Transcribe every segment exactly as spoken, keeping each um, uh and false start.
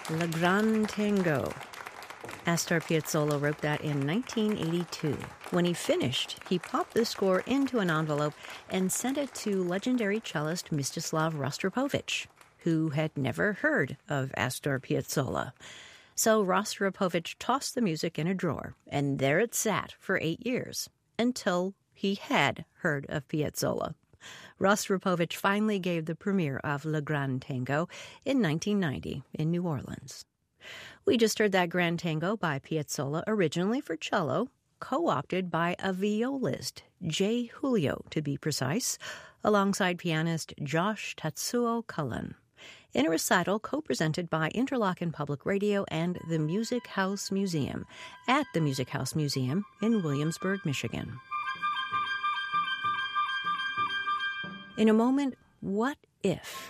Le Grand Tango. Astor Piazzolla wrote that in nineteen eighty-two. When he finished, he popped the score into an envelope and sent it to legendary cellist Mstislav Rostropovich, who had never heard of Astor Piazzolla. So Rostropovich tossed the music in a drawer, and there it sat for eight years, until he had heard of Piazzolla. Rostropovich finally gave the premiere of Le Grand Tango in nineteen ninety in New Orleans. We just heard that Grand Tango by Piazzolla, originally for cello, co-opted by a violist, J. Julio to be precise, alongside pianist Josh Tatsuo Cullen, in a recital co-presented by Interlochen Public Radio and the Music House Museum at the Music House Museum in Williamsburg, Michigan. In a moment, what if?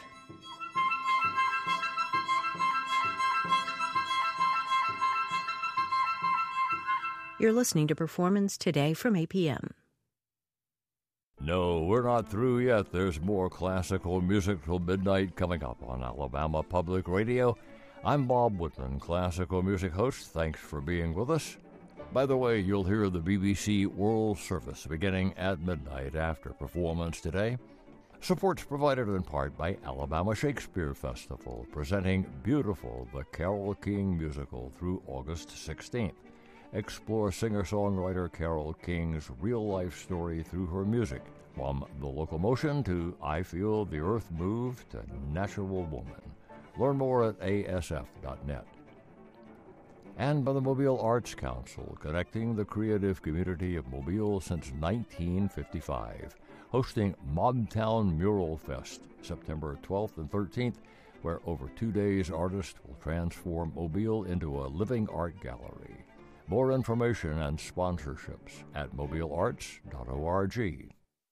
You're listening to Performance Today from A P M. No, we're not through yet. There's more classical music till midnight coming up on Alabama Public Radio. I'm Bob Woodman, classical music host. Thanks for being with us. By the way, you'll hear the B B C World Service beginning at midnight after Performance Today. Support's provided in part by Alabama Shakespeare Festival, presenting Beautiful, the Carole King musical through August sixteenth. Explore singer-songwriter Carole King's real-life story through her music, from The Locomotion to I Feel the Earth Move to Natural Woman. Learn more at A S F dot net. And by the Mobile Arts Council, connecting the creative community of Mobile since nineteen fifty-five, hosting Mobtown Mural Fest, September twelfth and thirteenth, where over two days artists will transform Mobile into a living art gallery. More information and sponsorships at mobile arts dot org.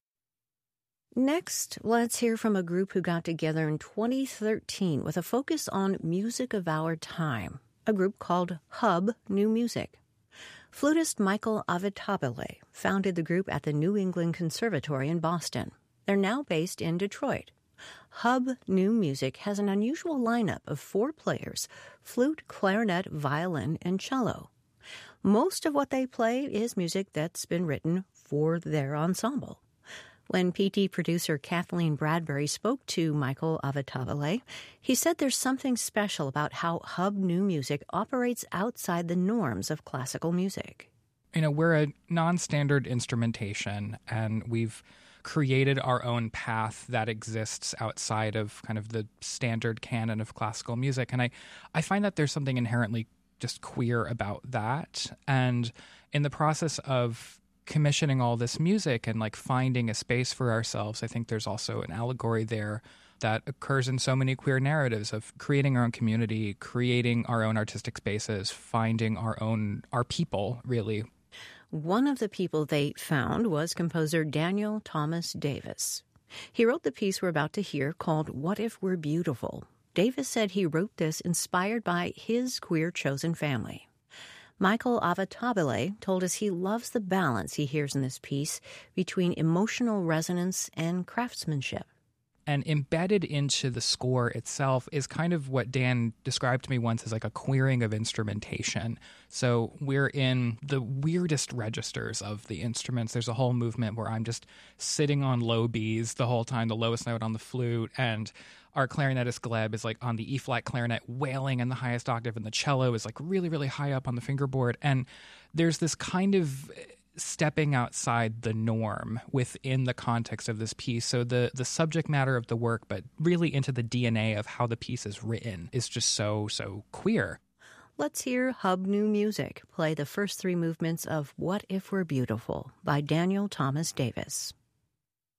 Next, let's hear from a group who got together in twenty thirteen with a focus on music of our time, a group called Hub New Music. Flutist Michael Avitabile founded the group at the New England Conservatory in Boston. They're now based in Detroit. Hub New Music has an unusual lineup of four players: flute, clarinet, violin, and cello. Most of what they play is music that's been written for their ensemble. When P T producer Kathleen Bradbury spoke to Michael Avitabile, he said there's something special about how Hub New Music operates outside the norms of classical music. You know, we're a non-standard instrumentation, and we've created our own path that exists outside of kind of the standard canon of classical music. And I, I find that there's something inherently just queer about that. And in the process of commissioning all this music and like finding a space for ourselves, I think there's also an allegory there that occurs in so many queer narratives of creating our own community, creating our own artistic spaces, finding our own, our people, really. One of the people they found was composer Daniel Thomas Davis. He wrote the piece we're about to hear called What If We're Beautiful? Davis said he wrote this inspired by his queer chosen family. Michael Avitabile told us he loves the balance he hears in this piece between emotional resonance and craftsmanship. And embedded into the score itself is kind of what Dan described to me once as like a queering of instrumentation. So we're in the weirdest registers of the instruments. There's a whole movement where I'm just sitting on low Bs the whole time, the lowest note on the flute, and our clarinetist Gleb is like on the E-flat clarinet wailing in the highest octave, and the cello is like really, really high up on the fingerboard. And there's this kind of stepping outside the norm within the context of this piece. So the the subject matter of the work, but really into the D N A of how the piece is written, is just so, so queer. Let's hear Hub New Music play the first three movements of What If We're Beautiful by Daniel Thomas Davis.